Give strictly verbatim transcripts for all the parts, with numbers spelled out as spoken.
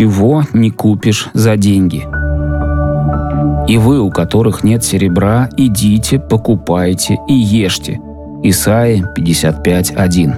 ничего не купишь за деньги. И вы, у которых нет серебра, идите, покупайте и ешьте. Исайя пятьдесят пять один.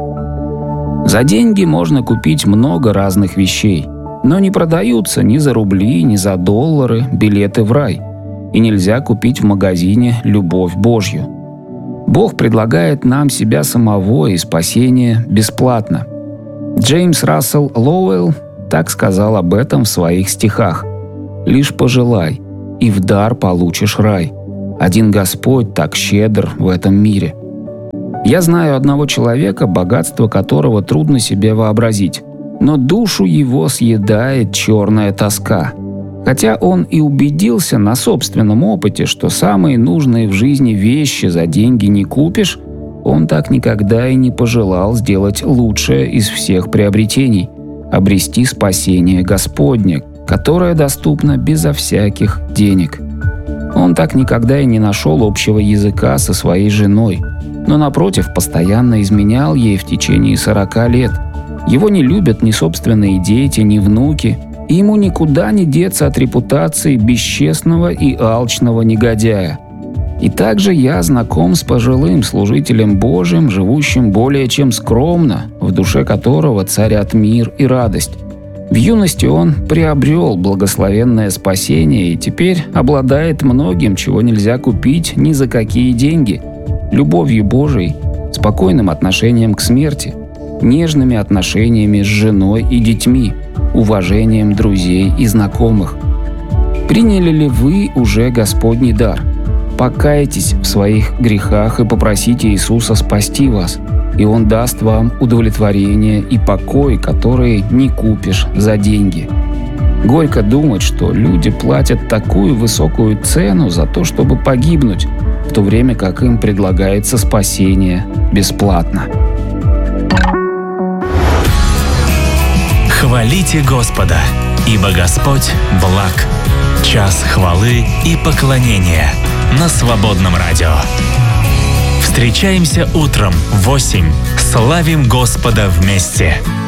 За деньги можно купить много разных вещей, но не продаются ни за рубли, ни за доллары билеты в рай. И нельзя купить в магазине любовь Божью. Бог предлагает нам себя самого и спасение бесплатно. Джеймс Рассел Лоуэлл так сказал об этом в своих стихах: «Лишь пожелай, и в дар получишь рай. Один Господь так щедр в этом мире». Я знаю одного человека, богатство которого трудно себе вообразить, но душу его съедает черная тоска. Хотя он и убедился на собственном опыте, что самые нужные в жизни вещи за деньги не купишь, он так никогда и не пожелал сделать лучшее из всех приобретений – обрести спасение Господне, которое доступно безо всяких денег. Он так никогда и не нашел общего языка со своей женой, но, напротив, постоянно изменял ей в течение сорока лет. Его не любят ни собственные дети, ни внуки, и ему никуда не деться от репутации бесчестного и алчного негодяя. И также я знаком с пожилым служителем Божьим, живущим более чем скромно, в душе которого царят мир и радость. В юности он приобрел благословенное спасение и теперь обладает многим, чего нельзя купить ни за какие деньги: любовью Божией, спокойным отношением к смерти, нежными отношениями с женой и детьми, уважением друзей и знакомых. Приняли ли вы уже Господний дар? Покайтесь в своих грехах и попросите Иисуса спасти вас, и Он даст вам удовлетворение и покой, которые не купишь за деньги. Горько думать, что люди платят такую высокую цену за то, чтобы погибнуть, в то время как им предлагается спасение бесплатно. Хвалите Господа, ибо Господь благ. Час хвалы и поклонения на Свободном радио. Встречаемся утром в восемь. Славим Господа вместе.